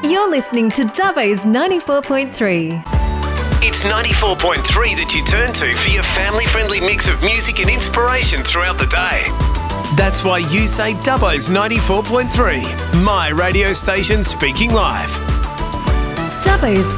You're listening to Dubbo's 94.3. It's 94.3 that you turn to for your family-friendly mix of music and inspiration throughout the day. That's why you say Dubbo's 94.3, my radio station speaking live. Dubbo's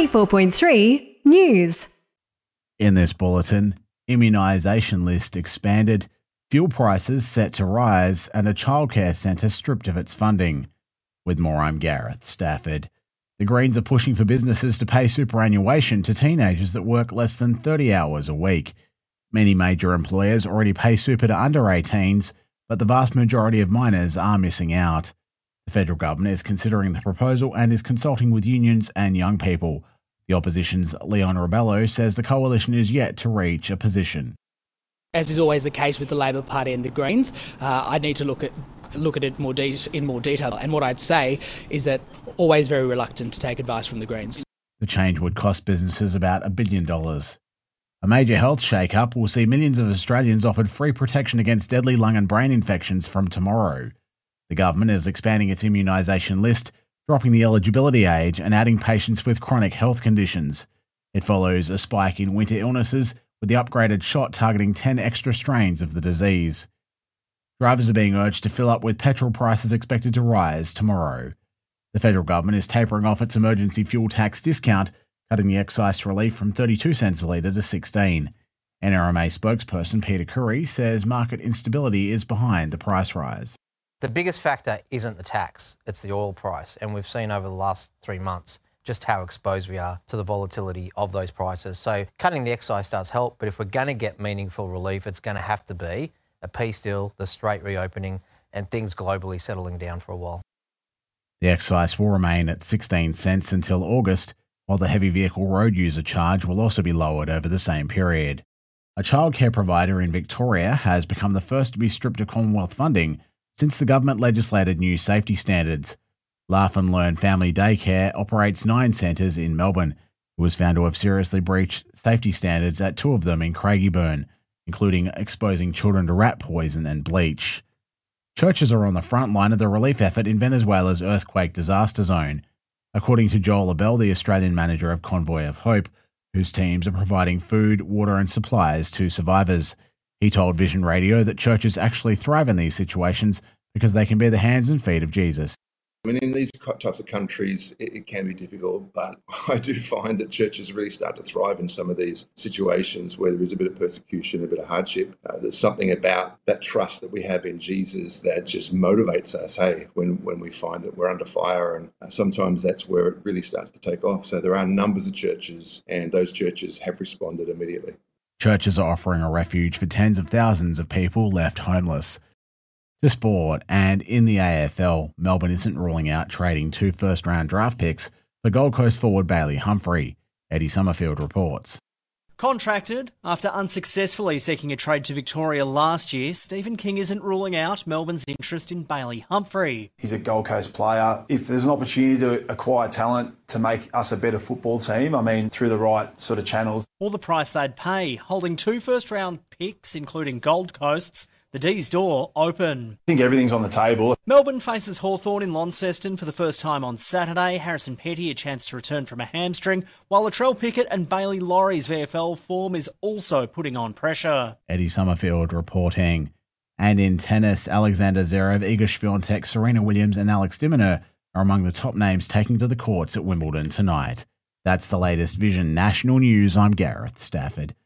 94.3 News. In this bulletin, immunisation list expanded, fuel prices set to rise, and a childcare centre stripped of its funding. With more, I'm Gareth Stafford. The Greens are pushing for businesses to pay superannuation to teenagers that work less than 30 hours a week. Many major employers already pay super to under 18s, but the vast majority of minors are missing out. The federal government is considering the proposal and is consulting with unions and young people. The opposition's Leon Rebello says the coalition is yet to reach a position. As is always the case with the Labor Party and the Greens, I need to look at it in more detail. And what I'd say is that always very reluctant to take advice from the Greens. The change would cost businesses about $1 billion. A major health shake-up will see millions of Australians offered free protection against deadly lung and brain infections from tomorrow. The government is expanding its immunisation list, dropping the eligibility age and adding patients with chronic health conditions. It follows a spike in winter illnesses, with the upgraded shot targeting 10 extra strains of the disease. Drivers are being urged to fill up with petrol prices expected to rise tomorrow. The federal government is tapering off its emergency fuel tax discount, cutting the excise relief from 32 cents a litre to 16. NRMA spokesperson Peter Curry says market instability is behind the price rise. The biggest factor isn't the tax, it's the oil price. And we've seen over the last 3 months just how exposed we are to the volatility of those prices. So cutting the excise does help, but if we're going to get meaningful relief, it's going to have to be a peace deal, the straight reopening, and things globally settling down for a while. The excise will remain at 16 cents until August, while the heavy vehicle road user charge will also be lowered over the same period. A childcare provider in Victoria has become the first to be stripped of Commonwealth funding since the government legislated new safety standards. Laugh and Learn Family Daycare operates 9 centres in Melbourne. It was found to have seriously breached safety standards at 2 of them in Craigieburn, including exposing children to rat poison and bleach. Churches are on the front line of the relief effort in Venezuela's earthquake disaster zone, according to Joel Abel, the Australian manager of Convoy of Hope, whose teams are providing food, water and supplies to survivors. He told Vision Radio that churches actually thrive in these situations because they can be the hands and feet of Jesus. I mean, in these types of countries, it can be difficult, but I do find that churches really start to thrive in some of these situations where there is a bit of persecution, a bit of hardship. There's something about that trust that we have in Jesus that just motivates us, when we find that we're under fire, and sometimes that's where it really starts to take off. So there are numbers of churches, and those churches have responded immediately. Churches are offering a refuge for tens of thousands of people left homeless. To sport, and in the AFL, Melbourne isn't ruling out trading 2 first-round draft picks for Gold Coast forward Bailey Humphrey. Eddie Summerfield reports. Contracted after unsuccessfully seeking a trade to Victoria last year, Stephen King isn't ruling out Melbourne's interest in Bailey Humphrey. He's a Gold Coast player. If there's an opportunity to acquire talent to make us a better football team, through the right sort of channels. Or the price they'd pay, holding 2 first-round picks, including Gold Coast's, the D's door open. I think everything's on the table. Melbourne faces Hawthorn in Launceston for the first time on Saturday. Harrison Petty a chance to return from a hamstring, while Latrell Pickett and Bailey Laurie's VFL form is also putting on pressure. Eddie Summerfield reporting. And in tennis, Alexander Zverev, Iga Swiatek, Serena Williams and Alex de Minaur are among the top names taking to the courts at Wimbledon tonight. That's the latest Vision National News. I'm Gareth Stafford.